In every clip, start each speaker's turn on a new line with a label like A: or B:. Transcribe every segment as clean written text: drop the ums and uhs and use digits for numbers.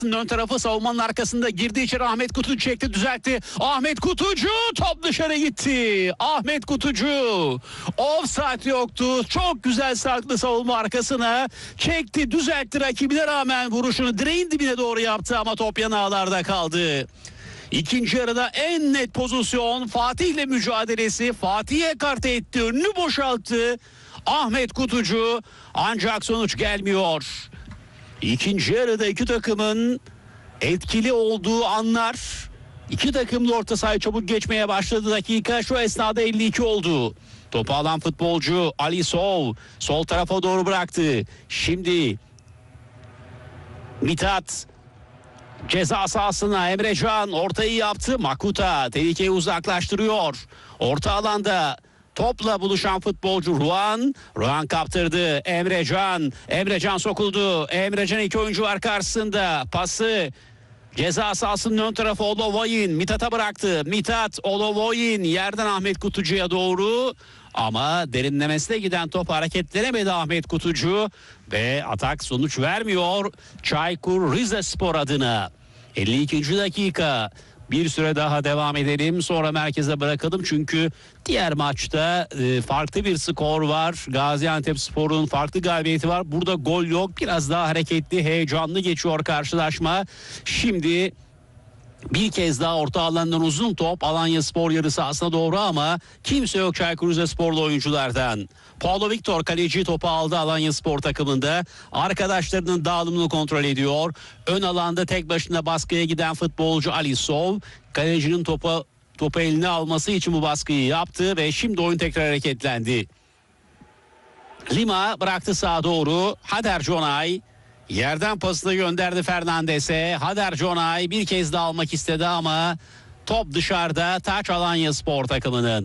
A: Ön tarafı savunmanın arkasında girdi içeri. Ahmet Kutucu çekti, düzeltti. Ahmet Kutucu, top dışarı gitti. Ahmet Kutucu, offside yoktu. Çok güzel sarktı savunma arkasına. Çekti, düzeltti, rakibine rağmen vuruşunu direğin dibine doğru yaptı ama top yan ağlarda kaldı. İkinci yarıda en net pozisyon Fatih'le mücadelesi. Fatih'e ekarte etti, önünü boşalttı Ahmet Kutucu, ancak sonuç gelmiyor. İkinci yarıda iki takımın etkili olduğu anlar. İki takım da orta sahayı çabuk geçmeye başladı. Dakika şu esnada 52 oldu. Topu alan futbolcu Ali Sov sol tarafa doğru bıraktı. Şimdi Mithat ceza sahasına, Emrecan ortayı yaptı. Makuta tehlikeyi uzaklaştırıyor. Orta alanda topla buluşan futbolcu Ruan kaptırdı. Emrecan sokuldu. Emrecan iki oyuncu var karşısında. Pası ceza sahasının ön tarafı Olovoyin Mithat'a bıraktı. Mithat, Olovoyin yerden Ahmet Kutucu'ya doğru. Ama derinlemesine giden top hareketlenemedi Ahmet Kutucu. Ve atak sonuç vermiyor Çaykur Rizespor adına. 52. dakika. Bir süre daha devam edelim, sonra merkeze bırakalım çünkü diğer maçta farklı bir skor var. Gaziantepspor'un farklı galibiyeti var. Burada gol yok. Biraz daha hareketli, heyecanlı geçiyor karşılaşma. Şimdi bir kez daha orta alandan uzun top Alanyaspor yarı sahasına doğru ama kimse yok Çaykur Rizesporlu oyunculardan. Paulo Victor kaleci topu aldı Alanyaspor takımında. Arkadaşlarının dağılımını kontrol ediyor. Ön alanda tek başına baskıya giden futbolcu Ali Sov, kalecinin topu eline alması için bu baskıyı yaptı ve şimdi oyun tekrar hareketlendi. Lima bıraktı sağa doğru. Hader Jonay yerden pasını gönderdi Fernandes'e. Hader Jonay bir kez daha almak istedi ama top dışarıda, taç Alanyaspor takımının.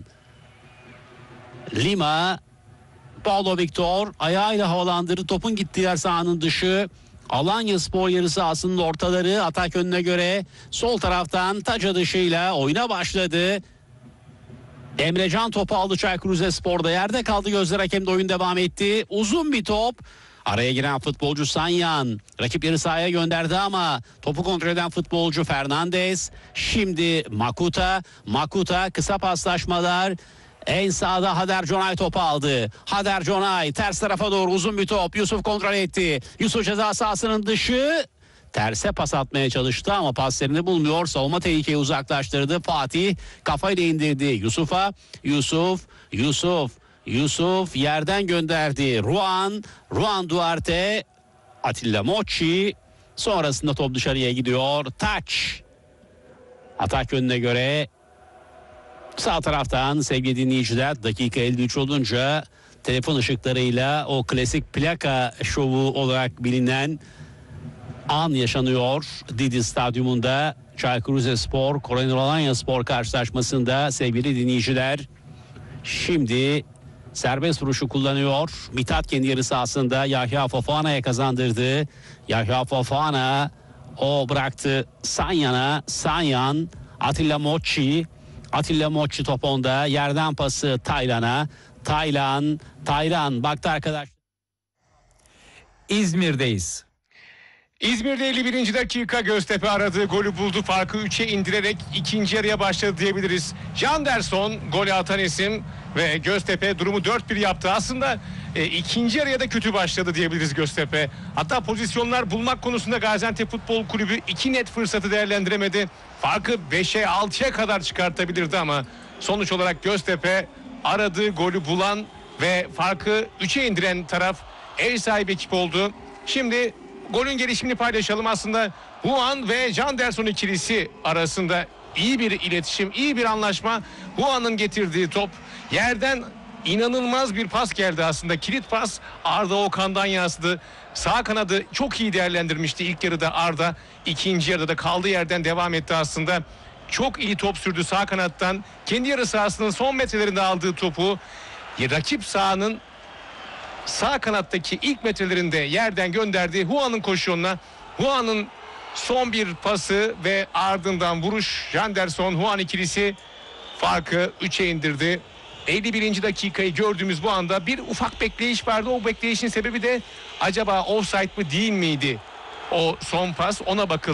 A: Lima, Paulo Victor ayağıyla havalandırdı. Topun gittiği yer sahanın dışı. Alanyaspor yarı sahasının ortaları, atak önüne göre sol taraftan taca dışıyla oyuna başladı. Emrecan topu aldı Çaykur Rizespor'da, yerde kaldı, gözler hakemde, oyun devam etti. Uzun bir top. Araya giren futbolcu Sanyan rakip yarı sahaya gönderdi ama topu kontrol eden futbolcu Fernandes. Şimdi Makuta kısa paslaşmalar. En sağda Hader Jonay topu aldı. Hader Jonay ters tarafa doğru uzun bir top. Yusuf kontrol etti. Yusuf ceza sahasının dışı. Terse pas atmaya çalıştı ama pas yerini bulmuyor. Savunma tehlikeyi uzaklaştırdı. Fatih kafayla indirdi Yusuf'a. Yusuf yerden gönderdi. Ruan Duarte, Atilla Mochi. Sonrasında top dışarıya gidiyor. Taç. Atak yönüne göre sağ taraftan sevgili dinleyiciler, dakika 53 olunca telefon ışıklarıyla o klasik plaka şovu olarak bilinen an yaşanıyor. Didi Stadyumunda Çaykur Rizespor Koronel Alanyaspor karşılaşmasında sevgili dinleyiciler. Şimdi serbest vuruşu kullanıyor. Mithat kendi yarı sahasında Yahya Fofana'ya kazandırdı. Yahya Fofana o bıraktı Sanyan'a. Sanyan, Atilla Mochi top onda, yerden pası Taylan'a. Taylan baktı arkadaş.
B: İzmir'deyiz.
C: İzmir'de 51. dakika, Göztepe aradığı golü buldu. Farkı 3'e indirerek ikinci yarıya başladı diyebiliriz. Janderson golü atan isim ve Göztepe durumu 4-1 yaptı. Aslında ikinci yarıya da kötü başladı diyebiliriz Göztepe. Hatta pozisyonlar bulmak konusunda Gaziantep Futbol Kulübü 2 net fırsatı değerlendiremedi. Farkı 5'e 6'ya kadar çıkartabilirdi ama sonuç olarak Göztepe aradığı golü bulan ve farkı 3'e indiren taraf, ev sahibi ekip oldu. Şimdi golün gelişimini paylaşalım. Aslında Huan ve Janderson ikilisi arasında iyi bir iletişim, iyi bir anlaşma. Huan'ın getirdiği top yerden inanılmaz bir pas geldi aslında. Kilit pas Arda Okan'dan yansıdı. Sağ kanadı çok iyi değerlendirmişti ilk yarıda Arda. İkinci yarıda da kaldığı yerden devam etti aslında. Çok iyi top sürdü sağ kanattan. Kendi yarı sahasının son metrelerinde aldığı topu rakip sahanın sağ kanattaki ilk metrelerinde yerden gönderdi Huan'ın koşuyonuna. Huan'ın son bir pası ve ardından vuruş. Janderson Huan ikilisi farkı 3'e indirdi. 51. dakikayı gördüğümüz bu anda bir ufak bekleyiş vardı. O bekleyişin sebebi de acaba offside mı değil miydi o son pas, ona bakıldı.